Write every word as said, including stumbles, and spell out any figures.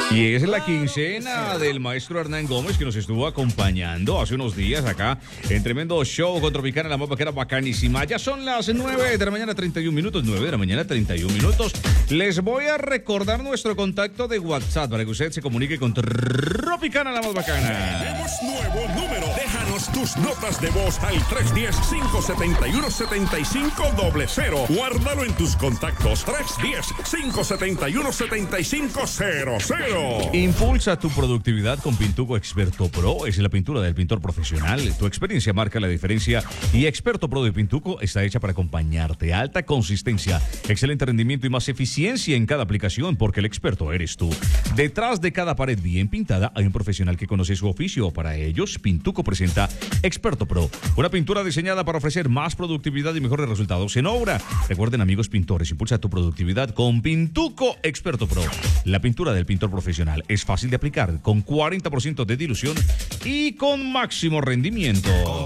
Y es la quincena del maestro Hernán Gómez, que nos estuvo acompañando hace unos días acá en tremendo show con Tropicana, la más vaquera bacanísima. Ya son las nueve de la mañana, treinta y un minutos. nueve de la mañana, treinta y un minutos. Les voy a recordar nuestro contacto de WhatsApp para que usted se comunique con Tropicana, la más bacana. Tenemos nuevo número. Déjanos tus notas de voz al tres uno cero, cinco siete uno, siete cinco cero cero. Guárdalo en tus contactos. tres uno cero, cinco siete uno, siete cinco cero cero. Impulsa tu productividad con Pintuco Experto Pro. Es la pintura del pintor profesional. Tu experiencia marca la diferencia y Experto Pro de Pintuco está hecha para acompañarte. Alta consistencia, excelente rendimiento y más eficiencia en cada aplicación, porque el experto eres tú. Detrás de cada pared bien pintada hay un profesional que conoce su oficio. Para ellos, Pintuco presenta Experto Pro, una pintura diseñada para ofrecer más productividad y mejores resultados en obra. Recuerden, amigos pintores, impulsa tu productividad con Pintuco Experto Pro. La pintura del pintor profesional es fácil de aplicar, con cuarenta por ciento de dilución y con máximo rendimiento.